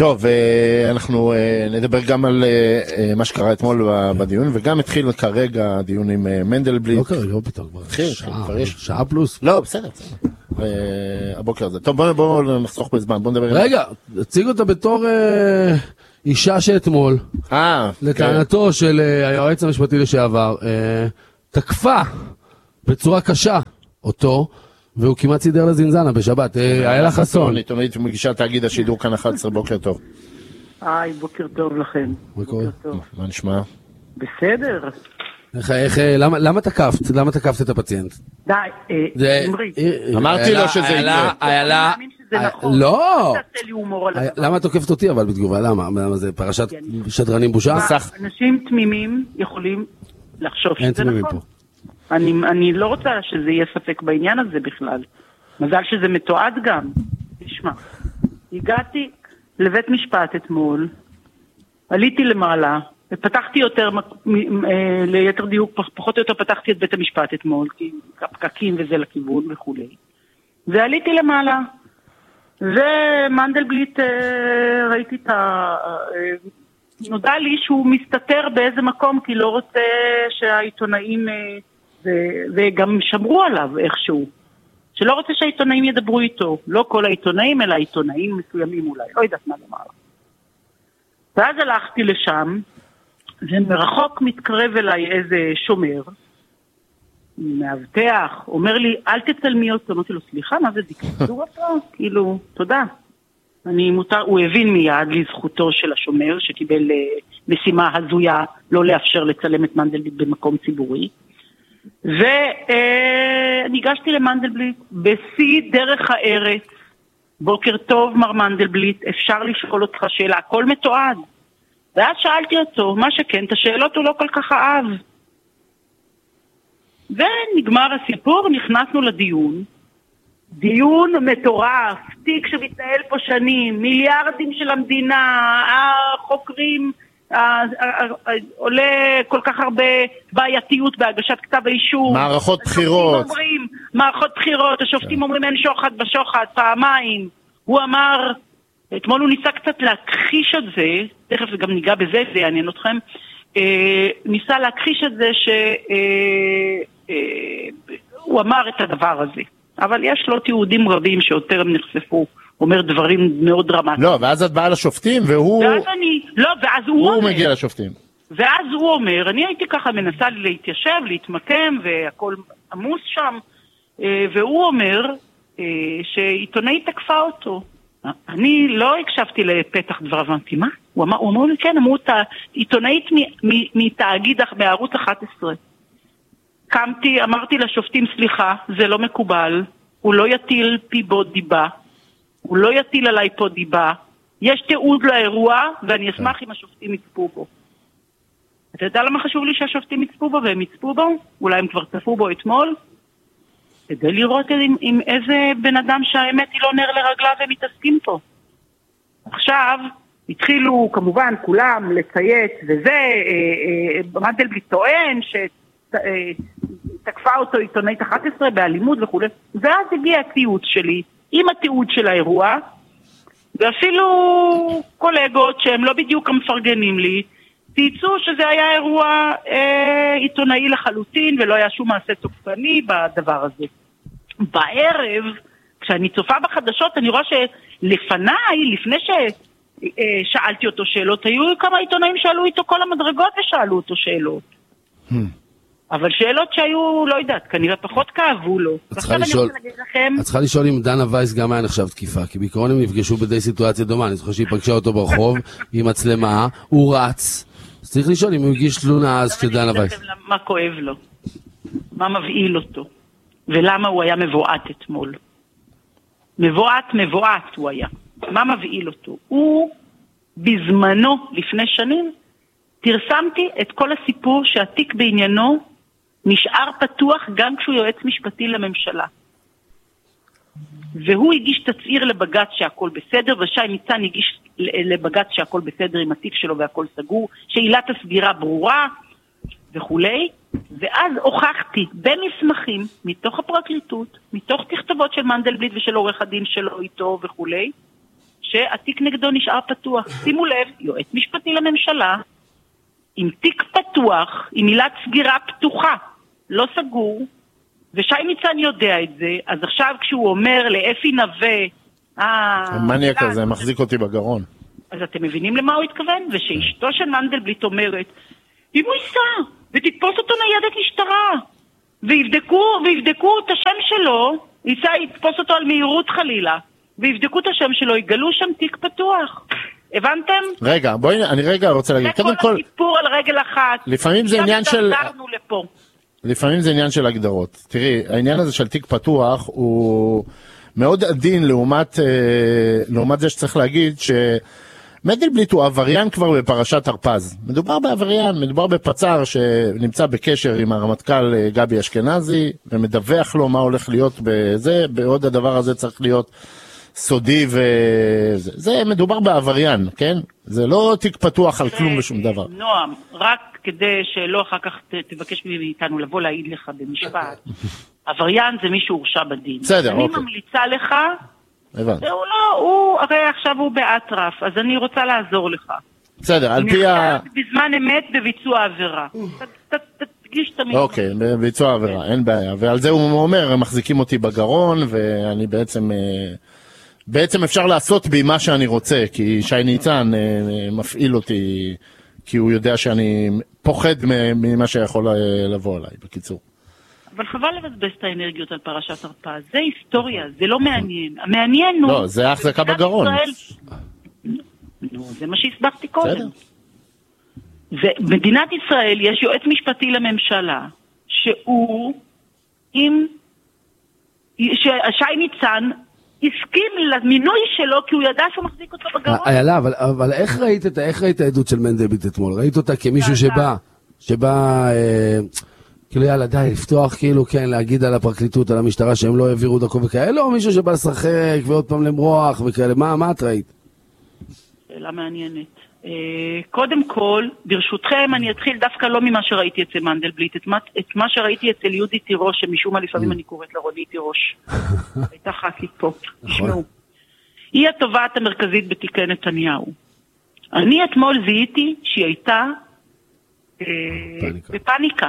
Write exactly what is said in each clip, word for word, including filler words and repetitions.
טוב, אנחנו נדבר גם על מה שקרה אתמול בדיון, וגם התחיל כרגע הדיון עם מנדלבליט. לא כרגע, לא פתאום, שעה פלוס. לא, בסדר, הבוקר הזה. טוב, בואו נחסוך בזמן, בואו נדבר. רגע, הציג אותה בתור אישה שאתמול, לטענתו של היועץ המשפטי לשעבר, תקפה בצורה קשה אותו, והוא כמעט סידר לזינזנה בשבת. היה לה חסון. עיתונאית מגישה תאגיד השידור כאן אחת עשרה, בוקר טוב. היי, בוקר טוב לכם. בוקר טוב. מה נשמע? בסדר. איך, למה, למה תקפת? למה תקפת את הפציינט? די, אמרי. אמרתי לו שזה יקרה. היה לה... לא! למה תוקפת אותי אבל בתגובה? למה? זה פרשת שדרנים בושה? אנשים תמימים יכולים לחשוב שזה נכון. אני, אני לא רוצה שזה יהיה ספק בעניין הזה בכלל. מזל שזה מתועד גם. תשמע, הגעתי לבית משפט אתמול, עליתי למעלה, ופתחתי יותר, ליתר דיוק, פחות או יותר פתחתי את בית המשפט אתמול, כי פקקים וזה לכיוון וכו'. ועליתי למעלה, ומנדלבליט, ראיתי את ה... נודע לי שהוא מסתתר באיזה מקום, כי לא רוצה שהעיתונאים... וגם שמרו עליו איכשהו, שלא רוצה שהעיתונאים ידברו איתו, לא כל העיתונאים, אלא עיתונאים מסוימים אולי, לא יודעת מה לומר. ואז הלכתי לשם, ומרחוק מתקרב אליי איזה שומר, מאבטח, אומר לי, אל תצלמי אותו, אמרתי לו, סליחה, מה זה דיקטטורה פה? כאילו, תודה. אני מותר, הוא הבין מיד לזכותו של השומר, שקיבל משימה הזויה, לא לאפשר לצלם את מנדלבליט במקום ציבורי, וניגשתי למנדלבליט בשיא דרך הארץ. בוקר טוב מר מנדלבליט, אפשר לשאול אותך שאלה, הכל מתועד. ואז שאלתי אותו, מה שכן, את השאלות הוא לא כל כך אהב. ונגמר הסיפור, נכנסנו לדיון, דיון מטורף, תיק שמתנהל פה שנים, מיליארדים של המדינה, החוקרים עולה כל כך הרבה בעייתיות בהגשת כתב האישור. מערכות בחירות. אומרים, מערכות בחירות, השופטים אומרים אין שוחד בשוחד, פעמיים. הוא אמר, אתמול הוא ניסה קצת להכחיש את זה, תכף גם ניגע בזה, זה יעניין אתכם, ניסה להכחיש את זה שהוא אמר את הדבר הזה. אבל יש לו תיעודים רבים שיותר הם נחשפו. אומר דברים מאוד דרמטיים. לא, ואז את באה לשופטים, והוא... ואז אני, לא, ואז הוא, הוא אומר... הוא מגיע לשופטים. ואז הוא אומר, אני הייתי ככה מנסה להתיישב, להתמקם, והכל עמוס שם, והוא אומר שעיתונאי תקפה אותו. אני לא הקשבתי לפתח דבר, ואמרתי, מה? הוא אמר, הוא אמר לי, כן, אמרו, עיתונאית מתאגיד מערוץ אחת עשרה. קמתי, אמרתי לשופטים, סליחה, זה לא מקובל, הוא לא יטיל פי בו דיבה, הוא לא יטיל עליי פה דיבה, יש תיעוד לאירוע, ואני אשמח אם השופטים יצפו בו. אתה יודע למה חשוב לי שהשופטים יצפו בו, והם יצפו בו? אולי הם כבר צפו בו אתמול? כדי לראות עם, עם איזה בן אדם שהאמת היא לא נר לרגליו והם מתעסקים פה. עכשיו, התחילו כמובן כולם לציית, וזה, מנדלבליט טוען שתקפה אותו עיתונאית אחת עשרה באלימות וכו'. ואז הגיע התיעוד שלי, עם התיעוד של האירוע, ואפילו קולגות שהם לא בדיוק המפרגנים לי, תיצאו שזה היה אירוע אה, עיתונאי לחלוטין, ולא היה שום מעשה תוקפני בדבר הזה. בערב, כשאני צופה בחדשות, אני רואה שלפניי, לפני ששאלתי אותו שאלות, היו כמה עיתונאים שאלו איתו כל המדרגות ושאלו אותו שאלות. Hmm. אבל שאלות שהיו, לא יודעת, כנראה פחות כאבו לו. את צריכה לשאול אם דנה וייס גם היה נחשב תקיפה, כי בעיקרון הם נפגשו בדי סיטואציה דומה, אני זוכר שהיא פגשה אותו ברחוב עם מצלמה, הוא רץ. אז צריך לשאול אם הוא הגיש תלונה אז כשדנה וייס. מה כואב לו? מה מבעיל אותו? ולמה הוא היה מבועת אתמול? מבועת, מבועת הוא היה. מה מבעיל אותו? הוא בזמנו, לפני שנים, תרסמתי את כל הסיפור שהתיק בעניינו נשאר פתוח גם כשהוא יועץ משפטי לממשלה. והוא הגיש תצעיר לבג"ץ שהכל בסדר, ושי ניצן הגיש לבג"ץ שהכל בסדר עם התיק שלו והכל סגור, שעילת הסגירה ברורה וכולי. ואז הוכחתי במסמכים מתוך הפרקליטות, מתוך תכתובות של מנדלבליט ושל עורך הדין שלו איתו וכולי, שהתיק נגדו נשאר פתוח. שימו לב, יועץ משפטי לממשלה, עם תיק פתוח, עם מילת סגירה פתוחה, לא סגור, ושי ניצן יודע את זה, אז עכשיו כשהוא אומר לאפי נווה, המניאק הזה מחזיק אותי בגרון. אז אתם מבינים למה הוא התכוון? ושאשתו של מנדלבליט אומרת, אם הוא ייסע, ותתפוס אותו ניידת משטרה, ויבדקו, ויבדקו את השם שלו, ייסע, יתפוס אותו על מהירות חלילה, ויבדקו את השם שלו, יגלו שם תיק פתוח. הבנתם? רגע, בואי, אני רגע רוצה להגיד, קודם כל... זה כל הסיפור על רגל אחת. לפעמים זה עניין של... לפה. לפעמים זה עניין של הגדרות. תראי, העניין הזה של תיק פתוח הוא מאוד עדין לעומת, לעומת זה שצריך להגיד ש... מנדלבליט הוא עבריין כבר בפרשת הרפז. מדובר בעבריין, מדובר בפצר שנמצא בקשר עם הרמטכ"ל גבי אשכנזי, ומדווח לו מה הולך להיות בזה, בעוד הדבר הזה צריך להיות סודי וזה. זה מדובר בעבריין, כן? זה לא תיק פתוח על כלום בשום דבר. נועם, רק כדי שלא אחר כך תבקש מאיתנו לבוא להעיד לך במשפט. עבריין זה מי שהורשע בדין. בסדר, אוקיי. אני ממליצה לך, הבנתי. הוא לא, הוא, הרי עכשיו הוא באטרף, אז אני רוצה לעזור לך. בסדר, על פי ה... בזמן אמת בביצוע עבירה. תדגיש תמיד. אוקיי, בביצוע עבירה, אין בעיה. ועל זה הוא אומר, הם מחזיקים אותי בגרון, ואני בעצם... בעצם אפשר לעשות בי מה שאני רוצה, כי שי ניצן מפעיל אותי, כי הוא יודע שאני פוחד ממה שיכול לבוא עליי, בקיצור. אבל חבל לבזבז את האנרגיות על פרשת הרפז. זה היסטוריה, זה לא מעניין. המעניין הוא... לא, זה החזקה בגרון. נו, זה מה שהסברתי קודם. במדינת ישראל יש יועץ משפטי לממשלה, שהוא עם... ששי ניצן הסכים למינוי שלו, כי הוא ידע שהוא מחזיק אותו בגרון. איילה, אבל איך ראית את איך ראית העדות של מנדלבליט אתמול? ראית אותה כמישהו שבא, שבא... כאילו יאללה די, לפתוח כאילו כן, להגיד על הפרקליטות, על המשטרה שהם לא העבירו דקו וכאלה, או מישהו שבא לשחק ועוד פעם למרוח וכאלה, מה, מה את ראית? שאלה מעניינת. קודם כל, ברשותכם אני אתחיל דווקא לא ממה שראיתי אצל מנדלבליט, את מה, את מה שראיתי אצל יהודי תירוש, שמשום מה לפעמים אני קוראת לרוני תירוש. הייתה ח"כית פה, תשמעו. היא התובעת המרכזית בתיקי נתניהו. אני אתמול זיהיתי שהיא הייתה בפניקה.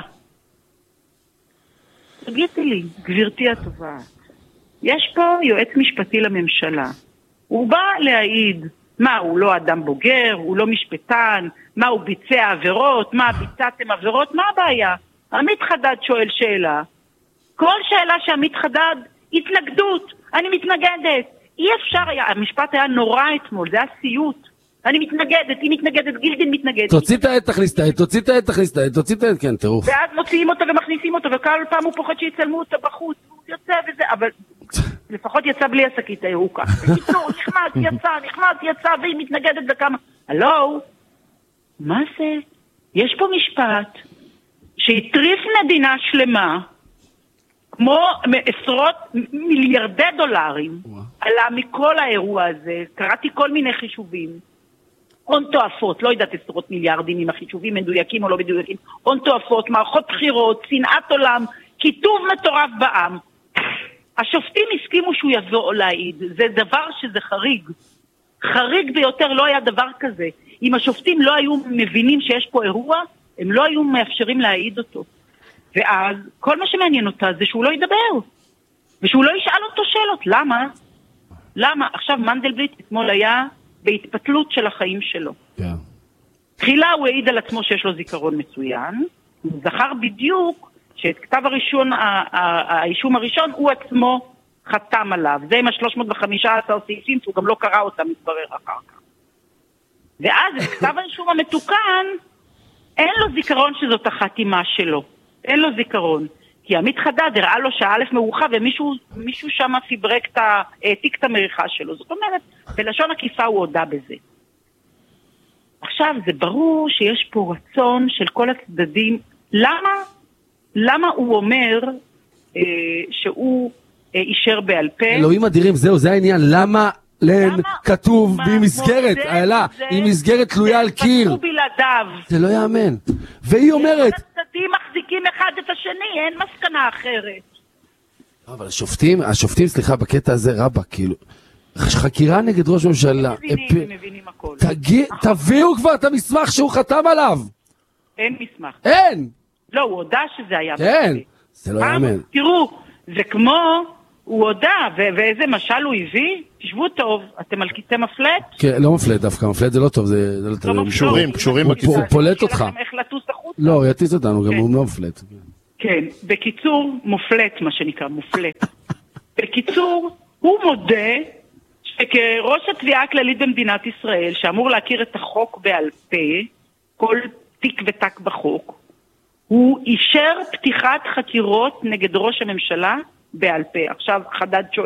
תגידי לי, גברתי התובעת, יש פה יועץ משפטי לממשלה. הוא בא להעיד, מה, הוא לא אדם בוגר, הוא לא משפטן, מה, הוא ביצע עבירות, מה, ביצעתם עבירות, מה הבעיה? עמית חדד שואל שאלה. כל שאלה שעמית חדד, התנגדות, אני מתנגדת. אי אפשר היה, המשפט היה נורא אתמול, זה היה סיוט. אני מתנגדת, היא מתנגדת, גילדין מתנגדת. תוציא את העט, תכניס את העט, תוציא את העט, תכניס את העט, תוציא את העט, כן, טירוף. ואז מוציאים אותו ומכניסים אותו, וכל פעם הוא פוחד שיצלמו אותו בחוץ, הוא יוצא וזה, אבל לפחות יצא בלי השקית הירוקה. בקיצור, נחמד, יצא, נחמד, יצא, והיא מתנגדת וכמה. הלו, מה זה? יש פה משפט שהטריף מדינה שלמה, כמו עשרות מיליארדי דולרים, עלה מכל האירוע הזה, קראתי כל מיני חישובים, הון תועפות, לא יודעת עשרות מיליארדים עם החישובים מדויקים או לא מדויקים, הון תועפות, מערכות בחירות, שנאת עולם, כיתוב מטורף בעם. השופטים הסכימו שהוא יבוא להעיד, זה דבר שזה חריג. חריג ביותר, לא היה דבר כזה. אם השופטים לא היו מבינים שיש פה אירוע, הם לא היו מאפשרים להעיד אותו. ואז כל מה שמעניין אותה זה שהוא לא ידבר, ושהוא לא ישאל אותו שאלות. למה? למה? עכשיו מנדלבליט אתמול היה בהתפתלות של החיים שלו. Yeah. תחילה הוא העיד על עצמו שיש לו זיכרון מצוין, הוא זכר בדיוק שאת כתב הראשון, האישום הראשון, הוא עצמו חתם עליו. זה עם ה-שלוש מאות וחמישה עשר סעיפים, שהוא גם לא קרא אותם, מתברר אחר כך. ואז את כתב האישום המתוקן, אין לו זיכרון שזאת החתימה שלו. אין לו זיכרון. כי עמית חדד הראה לו שא' מרוחה, ומישהו מישהו שם פיברק את העתיק את המריחה שלו. זאת אומרת, בלשון עקיפה הוא הודע בזה. עכשיו, זה ברור שיש פה רצון של כל הצדדים. למה? למה הוא אומר אה, שהוא אה, אישר בעל פה? אלוהים אדירים, זהו, זה העניין. למה למה כתוב והיא מסגרת, איילה, היא מסגרת תלויה על קיר. כתוב בלעדיו. זה לא יאמן. והיא אומרת... הצדדים מחזיקים אחד את השני, אין מסקנה אחרת. אבל השופטים, השופטים, סליחה, בקטע הזה רבה, כאילו, חקירה נגד ראש ממשלה. הם מבינים, הם מבינים הכל. תביאו כבר את המסמך שהוא חתם עליו. אין מסמך. אין! לא, הוא הודע שזה היה. אין! זה לא יאמן. תראו, זה כמו, הוא הודע, ואיזה משל הוא הביא? תשבו טוב, אתם על כיסא מפלט? כן, לא מפלט דווקא, מפלט זה לא טוב, זה לא טוב. קשורים, קשורים בכיסא. הוא פולט אותך. איך לטוס החוצה? לא, הוא יטיס אותנו, גם הוא לא מפלט. כן, בקיצור, מופלט, מה שנקרא, מופלט. בקיצור, הוא מודה שכראש התביעה הכללית במדינת ישראל, שאמור להכיר את החוק בעל פה, כל תיק ותק בחוק, הוא אישר פתיחת חקירות נגד ראש הממשלה בעל פה. עכשיו חדד שואל.